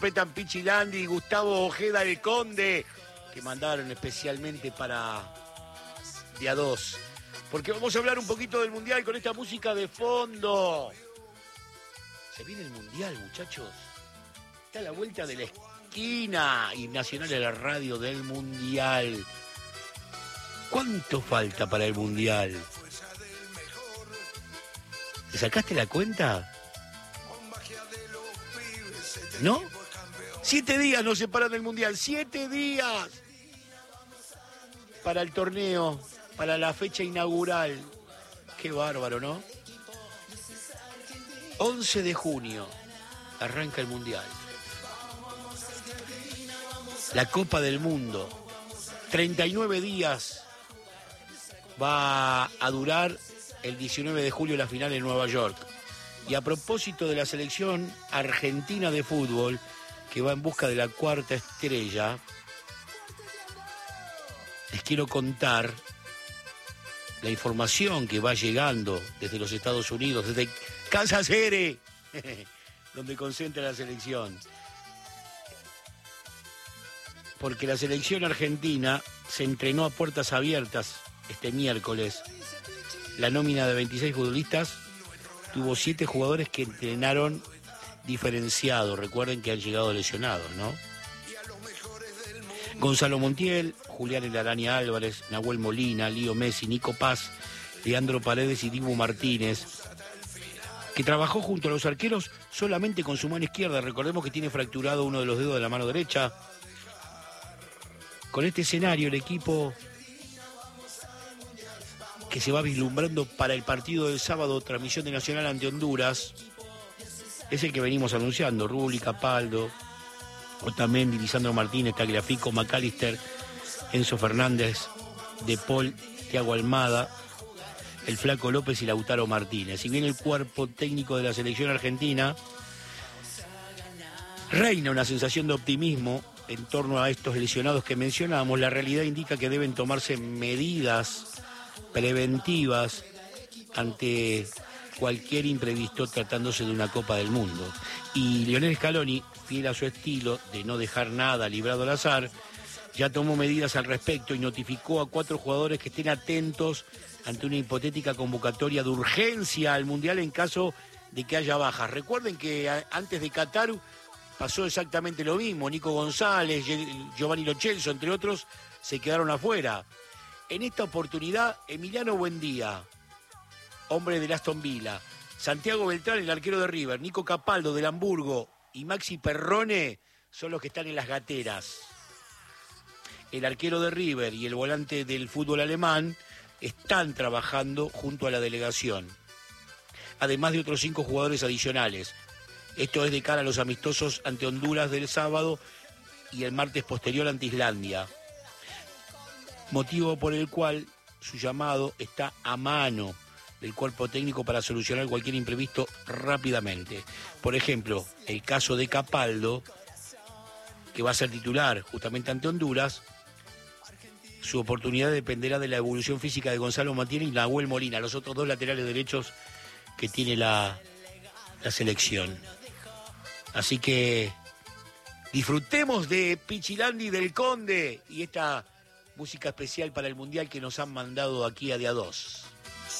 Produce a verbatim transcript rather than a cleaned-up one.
Petan Pichilandi y Gustavo Ojeda del Conde, que mandaron especialmente para día dos. Porque vamos a hablar un poquito del Mundial con esta música de fondo. Se viene el Mundial, muchachos. Está a la vuelta de la esquina. Y Nacional es la radio del Mundial. ¿Cuánto falta para el Mundial? ¿Te sacaste la cuenta? ¿No? Siete días nos separan del Mundial. Siete días para el torneo, para la fecha inaugural. Qué bárbaro, ¿no? once de junio arranca el Mundial. La Copa del Mundo. treinta y nueve días va a durar. El diecinueve de julio la final en Nueva York. Y a propósito de la selección argentina de fútbol, que va en busca de la cuarta estrella, les quiero contar la información que va llegando desde los Estados Unidos, desde Kansas City, donde concentra la selección. Porque la selección argentina se entrenó a puertas abiertas este miércoles. La nómina de veintiséis futbolistas tuvo siete jugadores que entrenaron diferenciados. Recuerden que han llegado lesionados, ¿no? Gonzalo Montiel, Julián El Araña Álvarez, Nahuel Molina, Lío Messi, Nico Paz, Leandro Paredes y Dibu Martínez, que trabajó junto a los arqueros solamente con su mano izquierda. Recordemos que tiene fracturado uno de los dedos de la mano derecha. Con este escenario, el equipo que se va vislumbrando para el partido del sábado, transmisión de Nacional ante Honduras, es el que venimos anunciando: Rulli, Capaldo, Otamendi, Lisandro Martínez, Tagliafico, McAllister, Enzo Fernández, De Paul, Thiago Almada, el Flaco López y Lautaro Martínez. Si bien el cuerpo técnico de la selección argentina reina una sensación de optimismo en torno a estos lesionados que mencionamos, la realidad indica que deben tomarse medidas preventivas ante cualquier imprevisto tratándose de una Copa del Mundo. Y Lionel Scaloni, fiel a su estilo de no dejar nada librado al azar, ya tomó medidas al respecto y notificó a cuatro jugadores que estén atentos ante una hipotética convocatoria de urgencia al Mundial en caso de que haya bajas. Recuerden que antes de Qatar pasó exactamente lo mismo. Nico González, Giovanni Lo Celso, entre otros, se quedaron afuera. En esta oportunidad, Emiliano Buendía, hombre del Aston Villa, Santiago Beltrán, el arquero de River, Nico Capaldo del Hamburgo y Maxi Perrone son los que están en las gateras. El arquero de River y el volante del fútbol alemán están trabajando junto a la delegación, además de otros cinco jugadores adicionales. Esto es de cara a los amistosos ante Honduras del sábado y el martes posterior ante Islandia. Motivo por el cual su llamado está a mano del cuerpo técnico para solucionar cualquier imprevisto rápidamente. Por ejemplo, el caso de Capaldo, que va a ser titular justamente ante Honduras, su oportunidad dependerá de la evolución física de Gonzalo Montiel y Nahuel Molina, los otros dos laterales derechos que tiene la, la selección. Así que disfrutemos de Pichilandi del Conde y esta música especial para el Mundial que nos han mandado aquí a día dos.